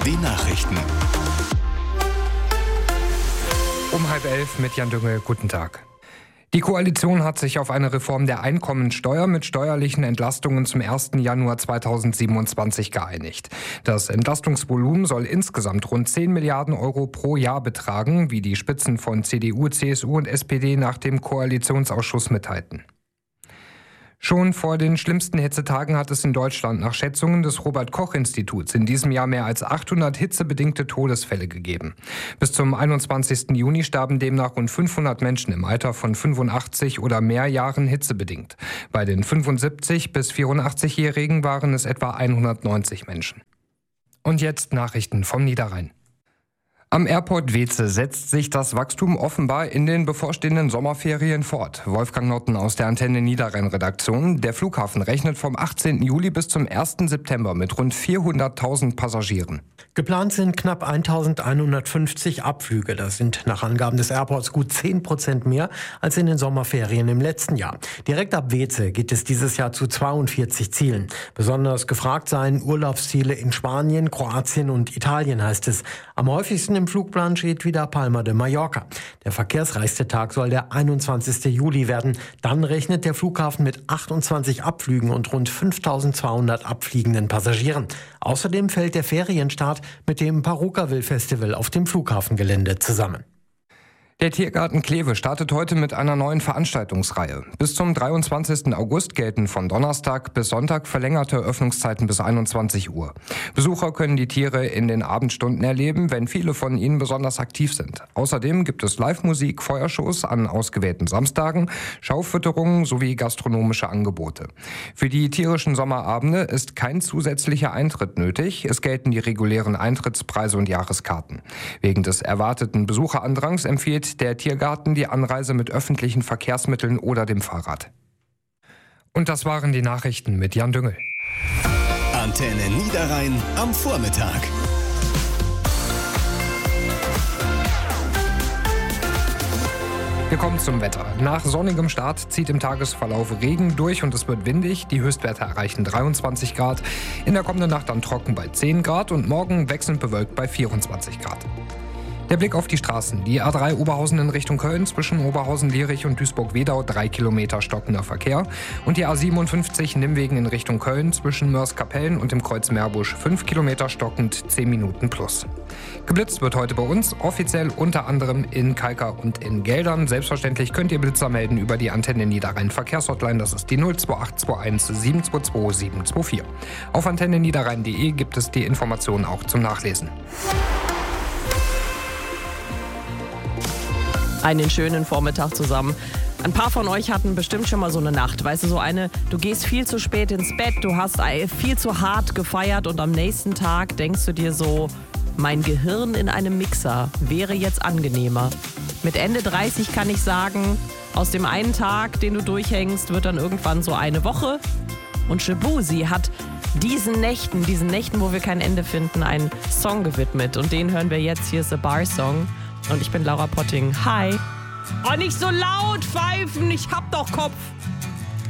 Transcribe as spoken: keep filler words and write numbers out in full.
Die Nachrichten. Um halb elf mit Jan Düngel. Guten Tag. Die Koalition hat sich auf eine Reform der Einkommensteuer mit steuerlichen Entlastungen zum ersten Januar zweitausendsiebenundzwanzig geeinigt. Das Entlastungsvolumen soll insgesamt rund zehn Milliarden Euro pro Jahr betragen, wie die Spitzen von C D U, C S U und S P D nach dem Koalitionsausschuss mitteilten. Schon vor den schlimmsten Hitzetagen hat es in Deutschland nach Schätzungen des Robert-Koch-Instituts in diesem Jahr mehr als achthundert hitzebedingte Todesfälle gegeben. Bis zum einundzwanzigsten Juni starben demnach rund fünfhundert Menschen im Alter von fünfundachtzig oder mehr Jahren hitzebedingt. Bei den fünfundsiebzig- bis vierundachtzig-Jährigen waren es etwa hundertneunzig Menschen. Und jetzt Nachrichten vom Niederrhein. Am Airport Weeze setzt sich das Wachstum offenbar in den bevorstehenden Sommerferien fort. Wolfgang Notten aus der Antenne Niederrhein-Redaktion. Der Flughafen rechnet vom achtzehnten Juli bis zum ersten September mit rund vierhunderttausend Passagieren. Geplant sind knapp eintausendeinhundertfünfzig Abflüge. Das sind nach Angaben des Airports gut zehn Prozent mehr als in den Sommerferien im letzten Jahr. Direkt ab Weeze geht es dieses Jahr zu zweiundvierzig Zielen. Besonders gefragt seien Urlaubsziele in Spanien, Kroatien und Italien, heißt es. Am häufigsten im Flugplan steht wieder Palma de Mallorca. Der verkehrsreichste Tag soll der einundzwanzigsten Juli werden. Dann rechnet der Flughafen mit achtundzwanzig Abflügen und rund fünftausendzweihundert abfliegenden Passagieren. Außerdem fällt der Ferienstart mit dem Parukaville-Festival auf dem Flughafengelände zusammen. Der Tiergarten Kleve startet heute mit einer neuen Veranstaltungsreihe. Bis zum dreiundzwanzigsten August gelten von Donnerstag bis Sonntag verlängerte Öffnungszeiten bis einundzwanzig Uhr. Besucher können die Tiere in den Abendstunden erleben, wenn viele von ihnen besonders aktiv sind. Außerdem gibt es Live-Musik, Feuershows an ausgewählten Samstagen, Schaufütterungen sowie gastronomische Angebote. Für die tierischen Sommerabende ist kein zusätzlicher Eintritt nötig. Es gelten die regulären Eintrittspreise und Jahreskarten. Wegen des erwarteten Besucherandrangs empfiehlt der Tiergarten die Anreise mit öffentlichen Verkehrsmitteln oder dem Fahrrad. Und das waren die Nachrichten mit Jan Düngel. Antenne Niederrhein am Vormittag. Wir kommen zum Wetter. Nach sonnigem Start zieht im Tagesverlauf Regen durch und es wird windig. Die Höchstwerte erreichen dreiundzwanzig Grad. In der kommenden Nacht dann trocken bei zehn Grad und morgen wechselnd bewölkt bei vierundzwanzig Grad. Der Blick auf die Straßen. Die A drei Oberhausen in Richtung Köln zwischen Oberhausen-Lierich und Duisburg-Wedau drei Kilometer stockender Verkehr. Und die A siebenundfünfzig Nimmwegen in Richtung Köln zwischen Mörs-Kapellen und dem Kreuz Meerbusch fünf Kilometer stockend, zehn Minuten plus. Geblitzt wird heute bei uns, offiziell unter anderem in Kalkar und in Geldern. Selbstverständlich könnt ihr Blitzer melden über die Antenne Niederrhein Verkehrshotline. Das ist die null zwei acht zwei eins sieben zwei zwei sieben zwei vier. Auf antenne niederrhein punkt de gibt es die Informationen auch zum Nachlesen. Einen schönen Vormittag zusammen. Ein paar von euch hatten bestimmt schon mal so eine Nacht. Weißt du, so eine, du gehst viel zu spät ins Bett, du hast viel zu hart gefeiert und am nächsten Tag denkst du dir so, mein Gehirn in einem Mixer wäre jetzt angenehmer. Mit Ende dreißig kann ich sagen, aus dem einen Tag, den du durchhängst, wird dann irgendwann so eine Woche. Und Shabuzi hat diesen Nächten, diesen Nächten, wo wir kein Ende finden, einen Song gewidmet. Und den hören wir jetzt. Hier ist The Bar Song. Und ich bin Laura Potting. Hi. Oh, nicht so laut pfeifen, ich hab doch Kopf.